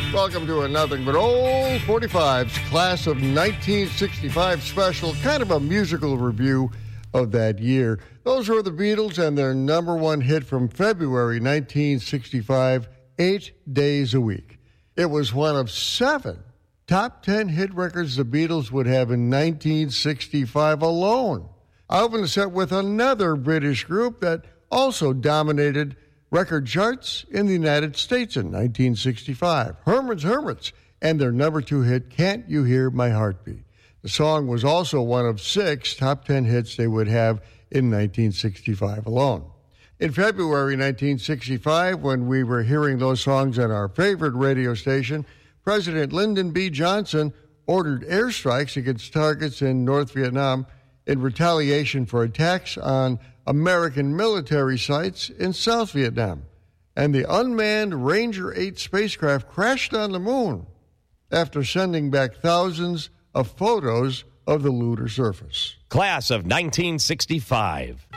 Welcome to a Nothing But Old 45's Class of 1965 special, kind of a musical review of that year. Those were the Beatles and their number one hit from February 1965, 8 Days a Week. It was one of 7 top 10 hit records the Beatles would have in 1965 alone. I opened the set with another British group that also dominated record charts in the United States in 1965, Herman's Hermits, and their number 2 hit, Can't You Hear My Heartbeat. The song was also one of 6 top 10 hits they would have in 1965 alone. In February 1965, when we were hearing those songs on our favorite radio station, President Lyndon B. Johnson ordered airstrikes against targets in North Vietnam in retaliation for attacks on American military sites in South Vietnam. And the unmanned Ranger 8 spacecraft crashed on the moon after sending back thousands of photos of the lunar surface. Class of 1965.